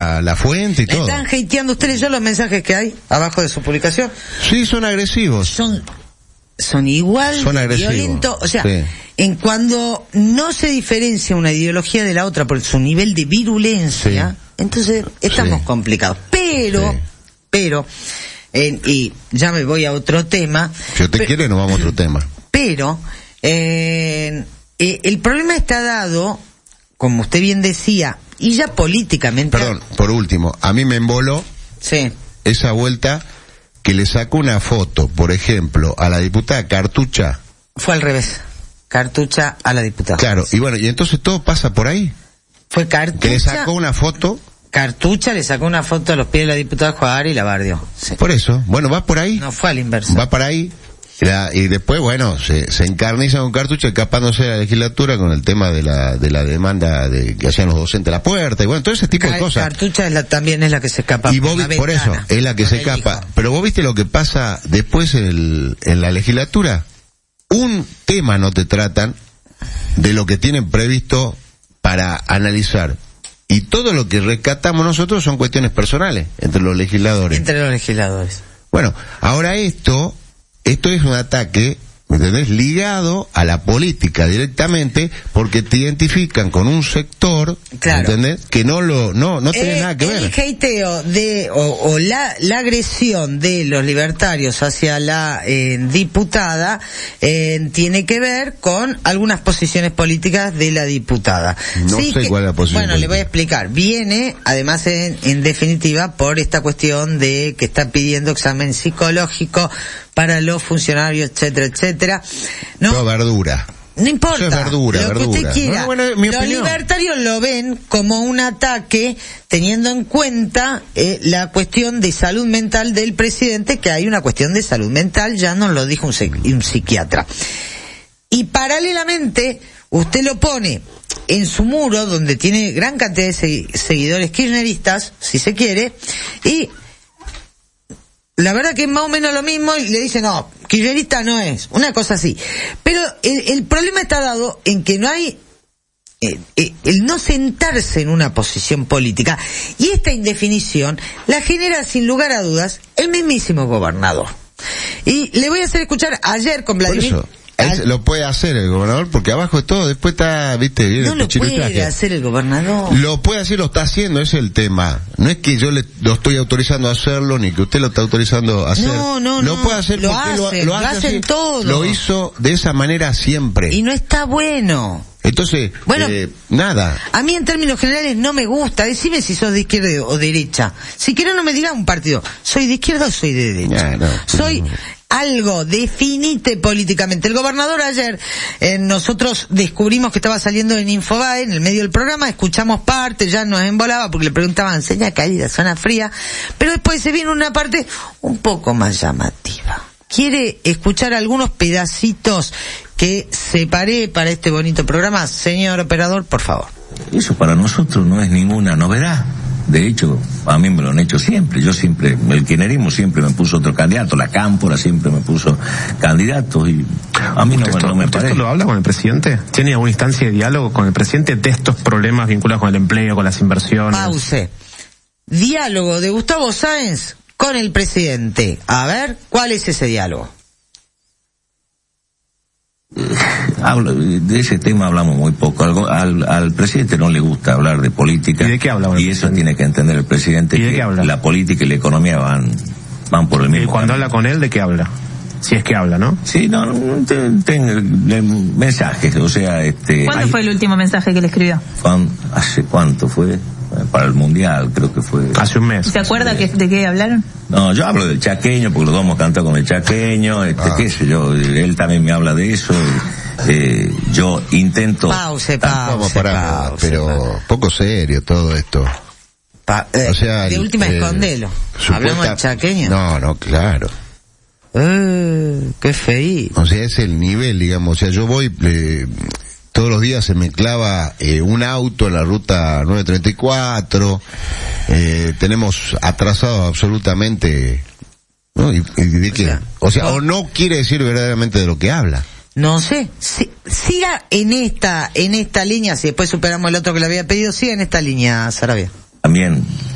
la fuente y todo. ¿Están hateando ustedes ya los mensajes que hay abajo de su publicación? Sí, son agresivos. Son igual violentos. O sea, sí. En cuando no se diferencia una ideología de la otra por su nivel de virulencia, entonces estamos complicados. Pero, y ya me voy a otro tema. Si usted quiere, nos vamos a otro tema. Pero, el problema está dado, como usted bien decía, y ya políticamente... Perdón, por último, a mí me emboló esa vuelta que le sacó una foto, por ejemplo, a la diputada Cartucha. Fue al revés. Cartucha a la diputada. Claro, y bueno, y entonces todo pasa por ahí. Fue Cartucha... Que le sacó una foto... Cartucha le sacó una foto a los pies de la diputada Juárez y la bardeó. Sí. Por eso, bueno, va por ahí. No fue al inverso. Va para ahí. Y después, bueno, se encarniza con Cartucha escapándose de la legislatura con el tema de la demanda que hacían los docentes a la puerta y bueno, todo ese tipo de cosas. Cartucha también es la que se escapa. Y vos por eso, es la que se escapa. Pero vos viste lo que pasa después en la legislatura. Un tema no te tratan de lo que tienen previsto para analizar. Y todo lo que rescatamos nosotros son cuestiones personales entre los legisladores. Bueno, ahora esto es un ataque, ¿me entendés? Ligado a la política directamente, porque te identifican con un sector, ¿entendés? Que no tiene nada que ver. El hateo o la agresión de los libertarios hacia la diputada tiene que ver con algunas posiciones políticas de la diputada. No sé cuál es la posición. Bueno, le voy a explicar. Viene, además, en definitiva, por esta cuestión de que está pidiendo examen psicológico para los funcionarios, etcétera, etcétera. No, verdura. No importa. Eso es verdura. Que usted quiera. Los libertarios lo ven como un ataque, teniendo en cuenta la cuestión de salud mental del presidente, que hay una cuestión de salud mental, ya nos lo dijo un psiquiatra. Y paralelamente, usted lo pone en su muro, donde tiene gran cantidad de seguidores kirchneristas, si se quiere, y la verdad que es más o menos lo mismo, y le dicen, no, kirchnerista no es, una cosa así. Pero el problema está dado en que no hay el no sentarse en una posición política, y esta indefinición la genera sin lugar a dudas el mismísimo gobernador. Y le voy a hacer escuchar ayer con Vladimir. Lo puede hacer el gobernador, porque abajo de todo, después está, viste, bien. No lo puede hacer el gobernador. Lo puede hacer, lo está haciendo, ese es el tema. No es que yo lo estoy autorizando a hacerlo, ni que usted lo está autorizando a hacer. No. Lo puede hacer lo porque lo hacen todos. Lo hizo de esa manera siempre. Y no está bueno. Entonces, bueno, nada. A mí en términos generales no me gusta. Decime si sos de izquierda o derecha. Si querés no me digas un partido. ¿Soy de izquierda o soy de derecha? Soy... algo, definite políticamente. El gobernador ayer, nosotros descubrimos que estaba saliendo en Infobae, en el medio del programa, escuchamos parte, ya nos embolaba porque le preguntaban, señal caída, zona fría, pero después se viene una parte un poco más llamativa. ¿Quiere escuchar algunos pedacitos que separé para este bonito programa? Señor operador, por favor. Eso para nosotros no es ninguna novedad. De hecho, a mí me lo han hecho siempre. Yo siempre, el kirchnerismo siempre me puso otro candidato, la Cámpora siempre me puso candidato, y a mí no me parece. ¿Usted lo habla con el presidente? ¿Tiene alguna instancia de diálogo con el presidente de estos problemas vinculados con el empleo, con las inversiones? Pause. Diálogo de Gustavo Sáenz con el presidente. A ver, ¿cuál es ese diálogo? De ese tema hablamos muy poco. Al presidente no le gusta hablar de política. ¿Y de qué habla? Y eso tiene que entender el presidente. ¿Y de qué habla? La política y la economía van por el mismo. ¿Y cuando habla con él, de qué habla? Si es que habla, ¿no? Sí, tengo mensajes, o sea, ¿Cuándo fue el último mensaje que le escribió? ¿Hace cuánto fue? Para el Mundial, creo que fue. Hace un mes. ¿Se acuerda de qué hablaron? No, yo hablo del chaqueño, porque los dos hemos cantado con el chaqueño, qué sé yo, él también me habla de eso. Yo intento... Pause. Pero poco serio todo esto. O sea, de última escondelo. ¿Hablamos del chaqueño? No, claro. Qué feí. O sea, es el nivel, digamos. O sea, yo voy... todos los días se me clava un auto en la ruta 934, tenemos atrasado absolutamente, ¿no? ¿Y de qué? O sea, o no quiere decir verdaderamente de lo que habla. No sé, siga en esta línea, si después superamos el otro que le había pedido, siga en esta línea, Saravia. También